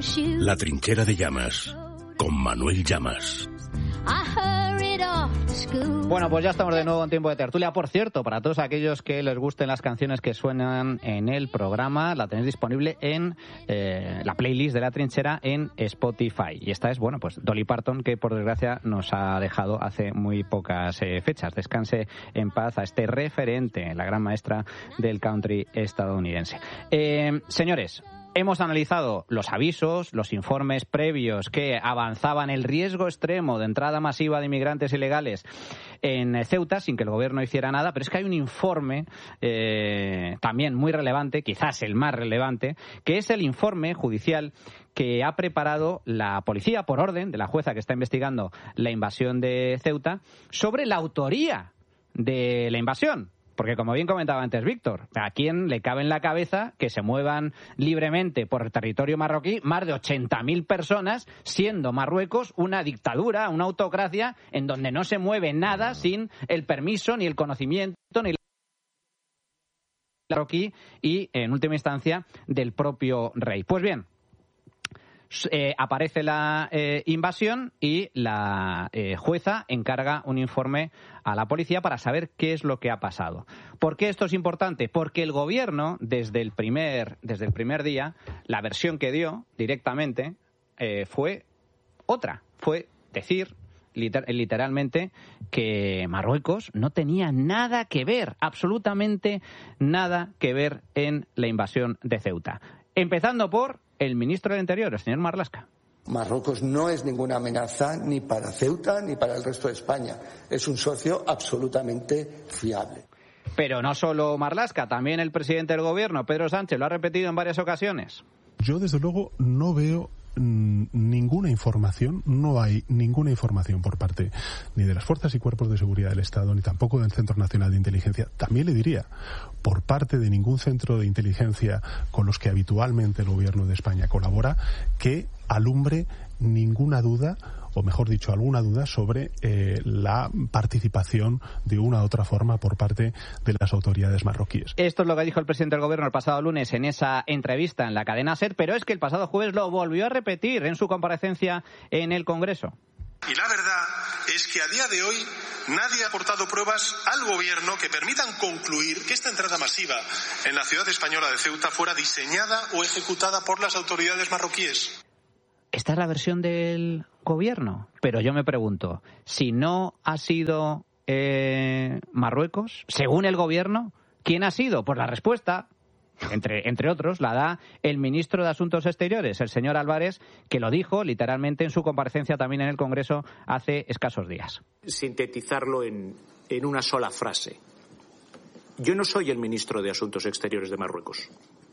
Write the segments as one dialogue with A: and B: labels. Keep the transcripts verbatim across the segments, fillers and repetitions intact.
A: La trinchera de Llamas, con Manuel Llamas.
B: Bueno, pues ya estamos de nuevo en tiempo de tertulia. Por cierto, para todos aquellos que les gusten las canciones que suenan en el programa, la tenéis disponible en eh, la playlist de La Trinchera en Spotify. Y esta es, bueno, pues Dolly Parton, que por desgracia nos ha dejado hace muy pocas eh, fechas. Descanse en paz a este referente, la gran maestra del country estadounidense. Eh, señores, hemos analizado los avisos, los informes previos que avanzaban el riesgo extremo de entrada masiva de inmigrantes ilegales en Ceuta sin que el gobierno hiciera nada, pero es que hay un informe eh, también muy relevante, quizás el más relevante, que es el informe judicial que ha preparado la policía por orden de la jueza que está investigando la invasión de Ceuta sobre la autoría de la invasión. Porque, como bien comentaba antes Víctor, ¿a quién le cabe en la cabeza que se muevan libremente por el territorio marroquí más de ochenta mil personas, siendo Marruecos una dictadura, una autocracia, en donde no se mueve nada sin el permiso, ni el conocimiento, ni la marroquí y, en última instancia, del propio rey? Pues bien, Eh, aparece la eh, invasión y la eh, jueza encarga un informe a la policía para saber qué es lo que ha pasado. ¿Por qué esto es importante? Porque el gobierno, desde el primer, desde el primer día, la versión que dio directamente eh, fue otra. Fue decir liter- literalmente que Marruecos no tenía nada que ver, absolutamente nada que ver en la invasión de Ceuta. Empezando por el ministro del Interior, el señor Marlaska.
C: Marruecos no es ninguna amenaza ni para Ceuta ni para el resto de España. Es un socio absolutamente fiable.
B: Pero no solo Marlaska, también el presidente del gobierno, Pedro Sánchez, lo ha repetido en varias ocasiones.
D: Yo, desde luego, no veo ninguna información, no hay ninguna información por parte ni de las fuerzas y cuerpos de seguridad del Estado, ni tampoco del Centro Nacional de Inteligencia, también le diría, por parte de ningún centro de inteligencia con los que habitualmente el gobierno de España colabora, que alumbre ninguna duda, o mejor dicho, alguna duda sobre eh, la participación de una u otra forma por parte de las autoridades marroquíes.
B: Esto es lo que dijo el presidente del gobierno el pasado lunes en esa entrevista en la cadena SER, pero es que el pasado jueves lo volvió a repetir en su comparecencia en el Congreso.
E: Y la verdad es que a día de hoy nadie ha aportado pruebas al gobierno que permitan concluir que esta entrada masiva en la ciudad española de Ceuta fuera diseñada o ejecutada por las autoridades marroquíes.
B: Esta es la versión del gobierno, pero yo me pregunto, si no ha sido eh, Marruecos, según el gobierno, ¿quién ha sido? Pues la respuesta, entre, entre otros, la da el ministro de Asuntos Exteriores, el señor Álvarez, que lo dijo literalmente en su comparecencia también en el Congreso hace escasos días.
F: Sintetizarlo en, en una sola frase. Yo no soy el ministro de Asuntos Exteriores de Marruecos.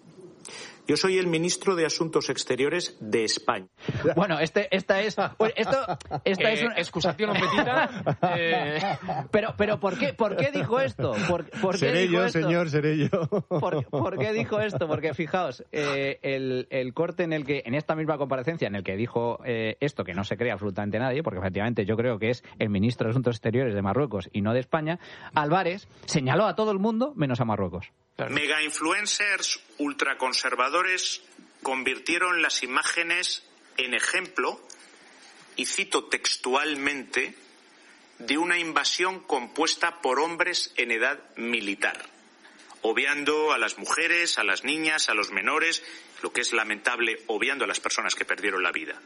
F: Yo soy el ministro de Asuntos Exteriores de España.
B: Bueno, este, esta es, esto, esta
G: eh,
B: es una
G: excusación petita. Eh...
B: Pero, pero ¿por qué, por qué dijo esto? ¿Por, por qué
H: seré
B: dijo
H: yo,
B: esto?
H: señor, seré yo.
B: ¿Por, por qué dijo esto? Porque fijaos, eh, el, el corte en el que, en esta misma comparecencia, en el que dijo eh, esto, que no se cree absolutamente nadie, porque efectivamente yo creo que es el ministro de Asuntos Exteriores de Marruecos y no de España, Álvarez señaló a todo el mundo menos a Marruecos.
F: Mega influencers ultraconservadores convirtieron las imágenes en ejemplo, y cito textualmente, de una invasión compuesta por hombres en edad militar, obviando a las mujeres, a las niñas, a los menores, lo que es lamentable, obviando a las personas que perdieron la vida.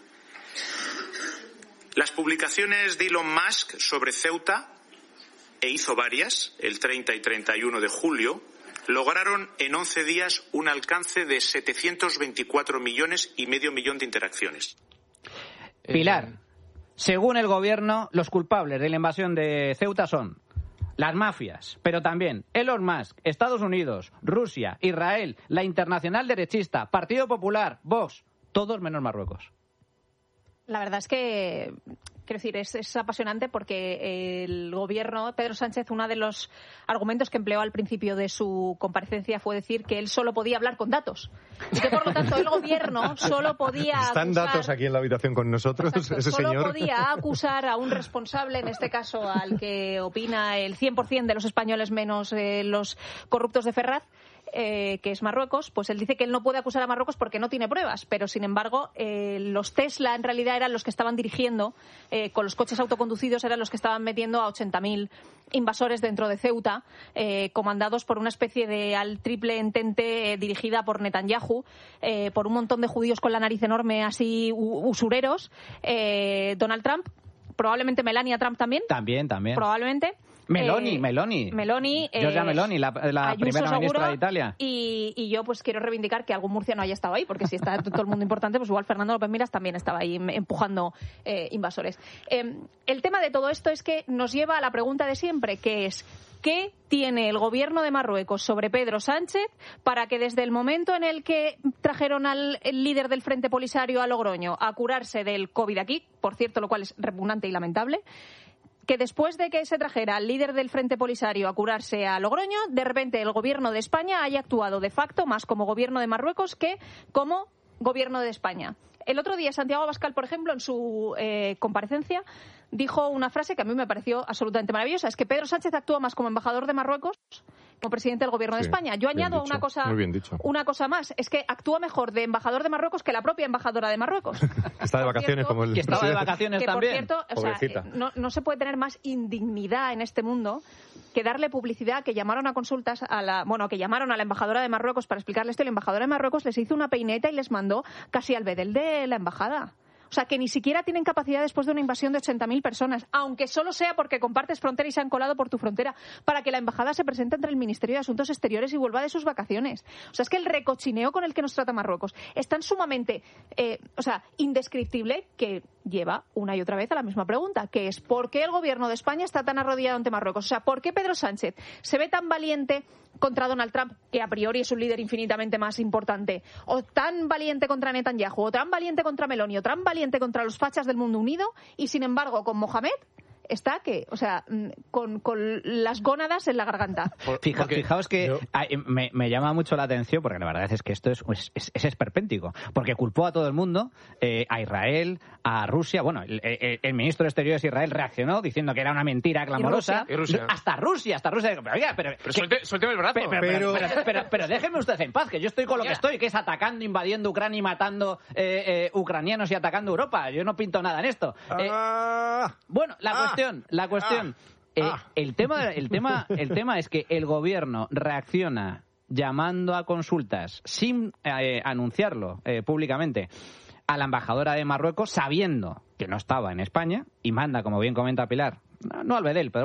F: Las publicaciones de Elon Musk sobre Ceuta, e hizo varias, el treinta y treinta y uno de julio, lograron en once días un alcance de setecientos veinticuatro millones y medio millón de interacciones.
B: Pilar, según el gobierno, los culpables de la invasión de Ceuta son las mafias, pero también Elon Musk, Estados Unidos, Rusia, Israel, la Internacional Derechista, Partido Popular, Vox, todos menos Marruecos.
I: La verdad es que, quiero decir, es, es apasionante porque el gobierno, Pedro Sánchez, uno de los argumentos que empleó al principio de su comparecencia fue decir que él solo podía hablar con datos. Y que, por lo tanto, el gobierno solo podía
H: ¿Están
I: acusar,
H: datos aquí en la habitación con nosotros,
I: exacto,
H: ese
I: solo
H: señor?
I: podía acusar a un responsable, en este caso al que opina el cien por ciento de los españoles menos eh, los corruptos de Ferraz, eh, que es Marruecos, pues él dice que él no puede acusar a Marruecos porque no tiene pruebas, pero sin embargo eh, los Tesla en realidad eran los que estaban dirigiendo, eh, con los coches autoconducidos eran los que estaban metiendo a ochenta mil invasores dentro de Ceuta, eh, comandados por una especie de al triple entente eh, dirigida por Netanyahu, eh, por un montón de judíos con la nariz enorme, así usureros, eh, Donald Trump, probablemente Melania Trump también.
B: También, también.
I: Probablemente.
B: Meloni,
I: eh,
B: Meloni.
I: Meloni.
B: Giorgia
I: eh,
B: Meloni, la, la
I: Ayuso,
B: primera ministra
I: seguro,
B: de Italia.
I: Y, y yo pues quiero reivindicar que algún murciano haya estado ahí, porque si está todo el mundo importante, pues igual Fernando López Miras también estaba ahí empujando eh, invasores. Eh, el tema de todo esto es que nos lleva a la pregunta de siempre, que es ¿qué tiene el gobierno de Marruecos sobre Pedro Sánchez para que desde el momento en el que trajeron al el líder del Frente Polisario a Logroño a curarse del COVID aquí, por cierto, lo cual es repugnante y lamentable, que después de que se trajera al líder del Frente Polisario a curarse a Logroño, de repente el gobierno de España haya actuado de facto más como gobierno de Marruecos que como gobierno de España? El otro día Santiago Abascal, por ejemplo, en su eh, comparecencia, dijo una frase que a mí me pareció absolutamente maravillosa. Es que Pedro Sánchez actúa más como embajador de Marruecos como presidente del gobierno
H: Sí,
I: de España. Yo añado
H: dicho,
I: una cosa,
H: muy bien dicho.
I: una cosa más. Es que actúa mejor de embajador de Marruecos que la propia embajadora de Marruecos.
H: Está de
I: Por
H: vacaciones
I: cierto,
H: como el
B: que estaba de
H: presidente.
B: vacaciones
I: que, por
B: también.
I: cierto, o sea,
H: Pobrecita.
I: eh, no, no se puede tener más indignidad en este mundo que darle publicidad, que llamaron a consultas a la, bueno, que llamaron a la embajadora de Marruecos para explicarle esto, y la embajadora de Marruecos les hizo una peineta y les mandó casi al bedel de la embajada. O sea, que ni siquiera tienen capacidad después de una invasión de ochenta mil personas, aunque solo sea porque compartes frontera y se han colado por tu frontera, para que la embajada se presente ante el Ministerio de Asuntos Exteriores y vuelva de sus vacaciones. O sea, es que el recochineo con el que nos trata Marruecos es tan sumamente, eh, o sea, indescriptible, que lleva una y otra vez a la misma pregunta, que es ¿por qué el gobierno de España está tan arrodillado ante Marruecos? O sea, ¿por qué Pedro Sánchez se ve tan valiente contra Donald Trump, que a priori es un líder infinitamente más importante, o tan valiente contra Netanyahu, o tan valiente contra Meloni, o tan valiente contra los fachas del mundo unido, y sin embargo con Mohamed está que, o sea, con, con las gónadas en la garganta?
B: Fija, fijaos que
H: yo...
B: ay, me, me llama mucho la atención, porque la verdad es que esto es, es, es esperpéntico, porque culpó a todo el mundo, eh, a Israel, a Rusia. Bueno, el, el, el ministro de Exteriores de Israel reaccionó diciendo que era una mentira clamorosa.
G: ¿Y Rusia?
B: Hasta Rusia, hasta Rusia. Pero, oiga, pero,
G: pero suelte, suélteme el brazo.
B: Pero, pero, pero, pero, pero, pero déjeme usted en paz, que yo estoy con lo que estoy, que es atacando, invadiendo Ucrania y matando eh, eh, ucranianos y atacando Europa. Yo no pinto nada en esto. Eh,
H: Ah,
B: bueno, la
H: ah,
B: cuestión, la cuestión. Eh,
H: Ah.
B: el tema, el tema, el tema es que el gobierno reacciona llamando a consultas sin eh, anunciarlo eh, públicamente a la embajadora de Marruecos, sabiendo que no estaba en España, y manda, como bien comenta Pilar, no, no al bedel, pero